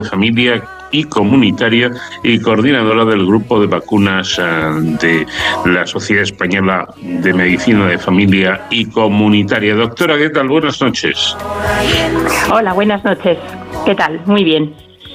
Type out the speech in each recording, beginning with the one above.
Familia y Comunitaria y coordinadora del grupo de vacunas de la Sociedad Española de Medicina de Familia y Comunitaria. Doctora, ¿qué tal? Buenas noches. Hola, buenas noches. ¿Qué tal? Muy bien.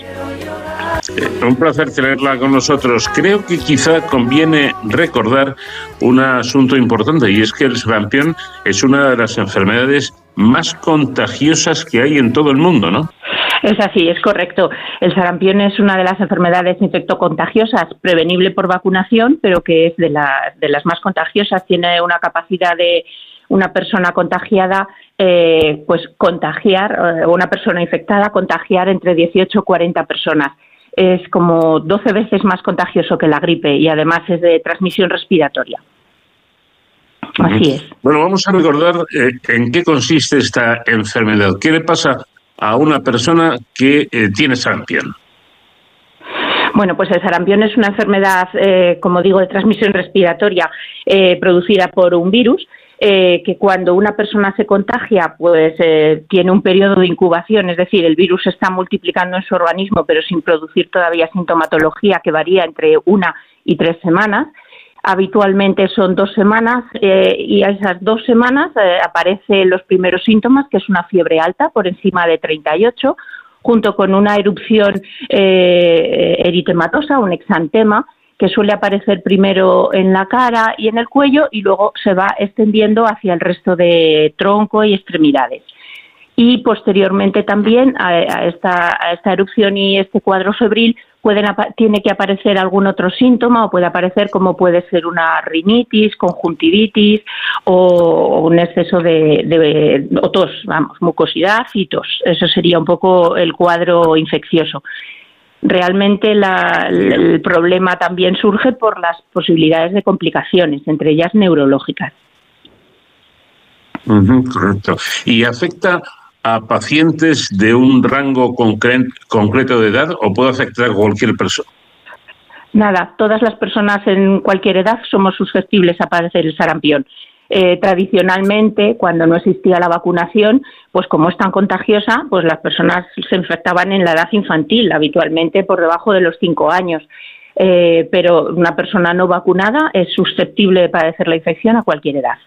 Un placer tenerla con nosotros. Creo que quizá conviene recordar un asunto importante, y es que el sarampión es una de las enfermedades más contagiosas que hay en todo el mundo, ¿no? Es así, es correcto. El sarampión es una de las enfermedades infectocontagiosas prevenible por vacunación, pero que es de las más contagiosas. Tiene una capacidad de una persona contagiada, contagiar, una persona infectada, contagiar entre 18 y 40 personas. Es como 12 veces más contagioso que la gripe y además es de transmisión respiratoria. Así es. Bueno, vamos a recordar en qué consiste esta enfermedad. ¿Qué le pasa a una persona que tiene sarampión? Bueno, pues el sarampión es una enfermedad, como digo, de transmisión respiratoria producida por un virus que cuando una persona se contagia, pues tiene un periodo de incubación, es decir, el virus se está multiplicando en su organismo, pero sin producir todavía sintomatología que varía entre 1 y 3 semanas. Habitualmente son 2 semanas y a esas 2 semanas aparecen los primeros síntomas, que es una fiebre alta por encima de 38, junto con una erupción eritematosa, un exantema, que suele aparecer primero en la cara y en el cuello y luego se va extendiendo hacia el resto de tronco y extremidades. Y posteriormente también a esta erupción y este cuadro febril tiene que aparecer algún otro síntoma o puede aparecer como puede ser una rinitis, conjuntivitis o un exceso o tos, mucosidad y tos. Eso sería un poco el cuadro infeccioso. Realmente el problema también surge por las posibilidades de complicaciones, entre ellas neurológicas. Correcto. ¿Y afecta a pacientes de un rango concreto de edad o puede afectar a cualquier persona? Nada, todas las personas en cualquier edad somos susceptibles a padecer el sarampión. Tradicionalmente, cuando no existía la vacunación, pues como es tan contagiosa, pues las personas se infectaban en la edad infantil, habitualmente por debajo de los 5 años. Pero una persona no vacunada es susceptible de padecer la infección a cualquier edad.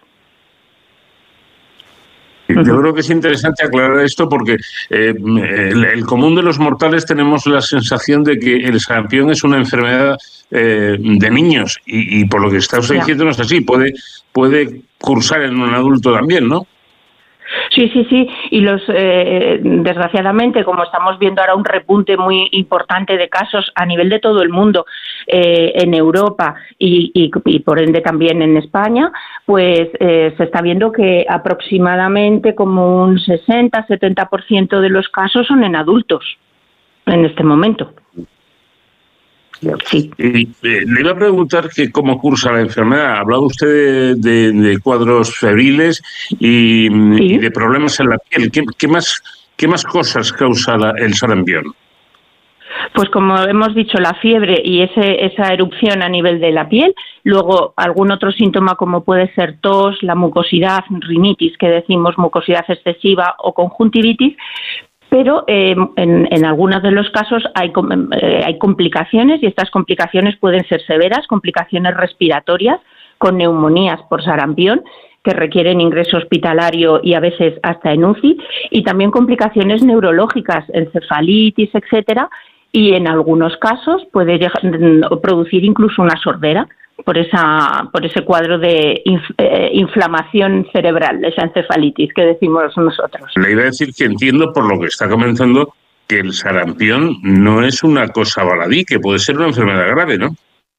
Yo creo que es interesante aclarar esto porque el común de los mortales tenemos la sensación de que el sarampión es una enfermedad de niños y por lo que está usted diciendo no es así, puede cursar en un adulto también, ¿no? Sí, y desgraciadamente, como estamos viendo ahora un repunte muy importante de casos a nivel de todo el mundo, en Europa y por ende también en España, pues se está viendo que aproximadamente como un 60-70% de los casos son en adultos en este momento. Sí. Y le iba a preguntar que cómo cursa la enfermedad. Hablaba usted de cuadros febriles y de problemas en la piel. ¿Qué más cosas causa el sarampión? Pues como hemos dicho, la fiebre y esa erupción a nivel de la piel, luego algún otro síntoma como puede ser tos, la mucosidad, rinitis, que decimos mucosidad excesiva o conjuntivitis. Pero en algunos de los casos hay complicaciones y estas complicaciones pueden ser severas, complicaciones respiratorias con neumonías por sarampión que requieren ingreso hospitalario y a veces hasta en UCI, y también complicaciones neurológicas, encefalitis, etcétera, y en algunos casos puede producir incluso una sordera por ese cuadro de inflamación cerebral, esa encefalitis que decimos nosotros. Le iba a decir que entiendo por lo que está comentando que el sarampión no es una cosa baladí, que puede ser una enfermedad grave, ¿no?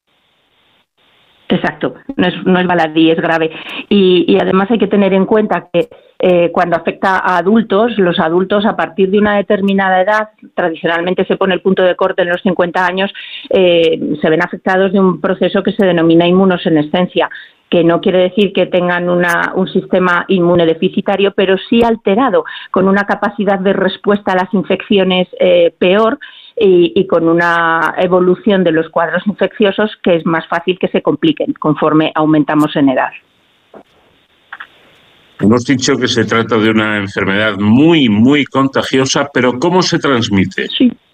Exacto, no es baladí, es grave. Y además hay que tener en cuenta que cuando afecta a adultos, los adultos a partir de una determinada edad, tradicionalmente se pone el punto de corte en los 50 años, se ven afectados de un proceso que se denomina inmunosenescencia, que no quiere decir que tengan un sistema inmune deficitario, pero sí alterado, con una capacidad de respuesta a las infecciones peor y con una evolución de los cuadros infecciosos que es más fácil que se compliquen conforme aumentamos en edad. Hemos dicho que se trata de una enfermedad muy, muy contagiosa, pero ¿cómo se transmite? Sí.